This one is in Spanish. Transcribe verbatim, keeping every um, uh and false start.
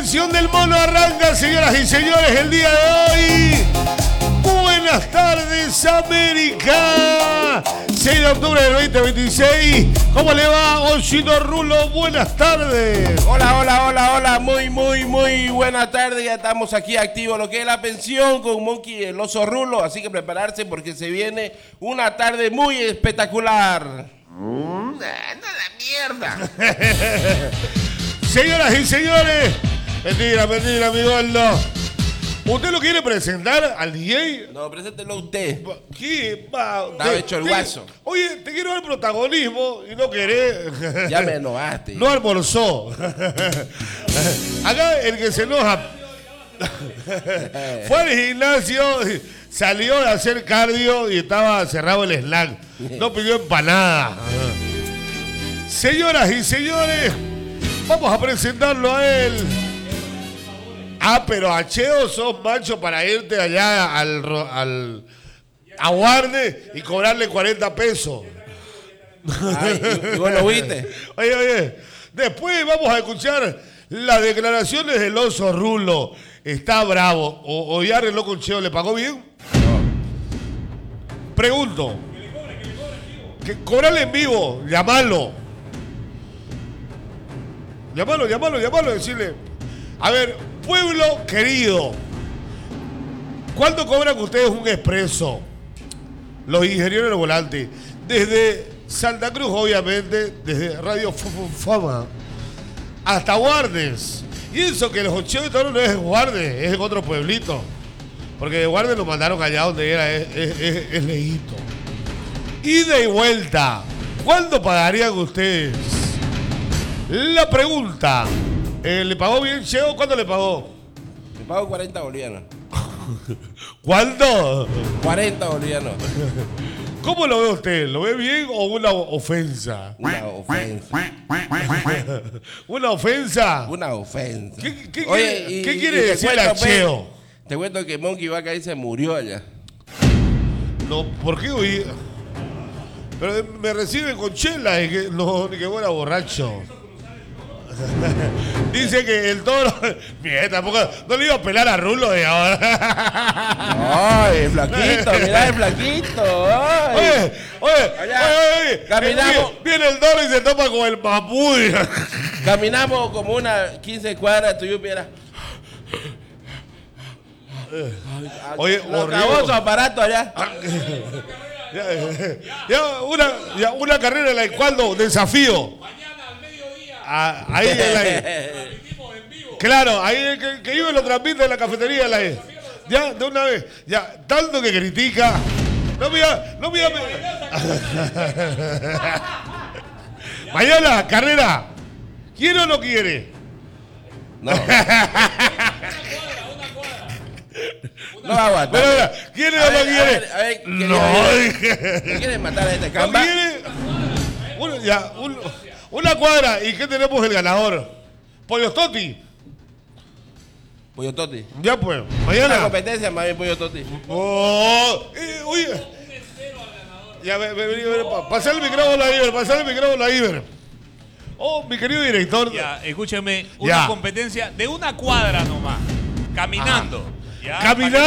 pensión del mono arranca, señoras y señores, el día de hoy. Buenas tardes, América. seis de octubre del veinte veintiséis. ¿Cómo le va, Osito Rulo? Buenas tardes. Hola, hola, hola, hola. Muy, muy, muy buenas tardes. Ya estamos aquí activos. Lo que es la pensión con Monkey, el oso Rulo. Así que prepararse porque se viene una tarde muy espectacular. Mm, ¡Anda la mierda! Señoras y señores, mentira, mentira, mi gordo. ¿Usted lo quiere presentar al D J? No, preséntelo usted. ¿Qué? Va, Estaba hecho el guaso. Oye, te quiero dar protagonismo y no querés. Ya me enojaste. No almorzó. Acá el que se enoja fue al gimnasio, salió a hacer cardio y estaba cerrado el snack. No pidió empanada. Señoras y señores, vamos a presentarlo a él. Ah, pero a Cheo sos macho para irte allá al, al aguarde y cobrarle cuarenta pesos. Ay, ¿y, y vos lo viste? Oye, oye, después vamos a escuchar las declaraciones del oso Rulo. Está bravo. O, o ya arregló con Cheo, ¿le pagó bien? No. Pregunto. Que le cobre, que le cobre en vivo. Que cobrarle en vivo, llamalo. Llamalo, llamalo, llamalo, decirle. A ver, pueblo querido, ¿cuánto cobran ustedes un expreso? Los ingenieros del volante. Desde Santa Cruz, obviamente, desde Radio Fama hasta Guardes. Y eso que los ochenta no es Guardes, es en otro pueblito. Porque de Guardes lo mandaron allá donde era, es, es, es, es lejito. Ida y vuelta, ¿cuánto pagarían ustedes? La pregunta. Eh, ¿Le pagó bien, Cheo? ¿Cuánto le pagó? Me pago cuarenta bolivianos. ¿Cuánto? cuarenta bolivianos. ¿Cómo lo ve usted? ¿Lo ve bien o una ofensa? Una ofensa. ¿Una ofensa? Una ofensa. ¿Qué, qué, Oye, qué, y, ¿qué quiere y decir cuento, a Cheo? Pues, te cuento que Monkey Vaca se murió allá. No, ¿por qué hoy? Pero me reciben con chela y que no, ni que fuera borracho. Dice que el toro. Mira, tampoco. No le iba a pelar a Rulo de ahora. Ay, el flaquito, mirá el flaquito. Ay. Oye, oye, Allá, oye, oye. caminamos. Viene, viene el toro y se topa con el mapuy. Caminamos como unas quince cuadras, tú y yo, mira. Oye, Lo acabó su aparato allá. Ya, ya, una, ya, una carrera en la cual desafío. Ah, ahí en la claro, ahí el que, que iba lo transmite en la cafetería la ya, de una vez, ya, tanto que critica. No mira, no mira. Mañana, carrera. ¿Quiere o no quiere? No. No aguanta. Pero, ¿quiere o no quiere? A ver, a ver, no. ¿No quieres matar a este ¿No camba? quiere? Uno, ya, un, una cuadra. ¿Y qué tenemos el ganador? Pollo Toti. Pollo Toti. Ya pues, mañana. Una competencia más bien Pollo Toti. Oh, eh, oye. Ya, ve, ve, ve, ve, pa, pasar el micrófono a Iber, pasar el micrófono a Iber. Oh, mi querido director. Ya, escúcheme, una ya. competencia de una cuadra nomás, caminando. Ya, Caminando.